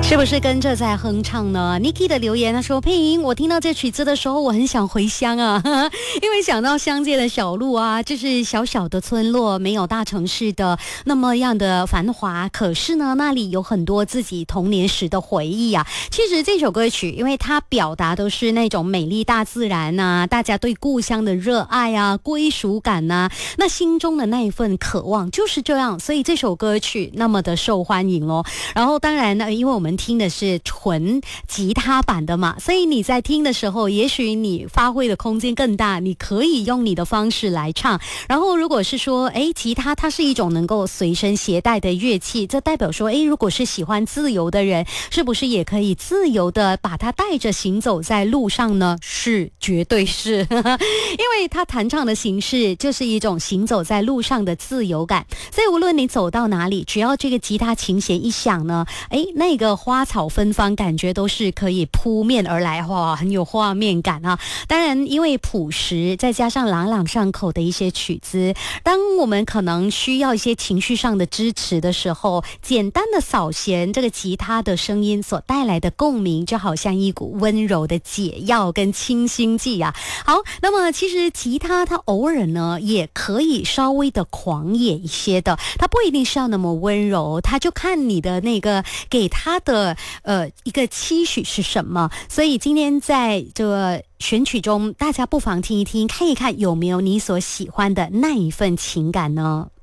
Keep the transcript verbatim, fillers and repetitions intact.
是不是跟着在哼唱呢 ？Niki 的留言他说：“佩莹，我听到这曲子的时候，我很想回乡啊，因为想到乡间的小路啊，就是小小的村落，没有大城市的那么样的繁华。可是呢，那里有很多自己童年时的回忆啊。其实这首歌曲，因为它表达都是那种美丽大自然啊，大家对故乡的热爱啊，归属感啊，那心中的那一份渴望就是这样，所以这首歌曲那么的受欢迎哦。然后当然呢，因为我们听的是纯吉他版的嘛，所以你在听的时候，也许你发挥的空间更大，你可以用你的方式来唱。然后如果是说，诶，吉他它是一种能够随身携带的乐器，这代表说，诶，如果是喜欢自由的人，是不是也可以自由的把它带着行走在路上呢？是，绝对是，因为它弹唱的形式就是一种行走在路上的自由感。所以无论你走到哪里，只要这个吉他琴弦一响呢，诶，那个花草芬芳感觉都是可以扑面而来，哇，很有画面感啊。当然因为朴实再加上朗朗上口的一些曲子，当我们可能需要一些情绪上的支持的时候，简单的扫弦这个吉他的声音所带来的共鸣，就好像一股温柔的解药跟清新剂啊。好，那么其实吉他它偶尔呢也可以稍微的狂野一些的，它不一定是要那么温柔，它就看你的那个给它的呃一个期许是什么。所以今天在这个选曲中，大家不妨听一听，看一看有没有你所喜欢的那一份情感呢？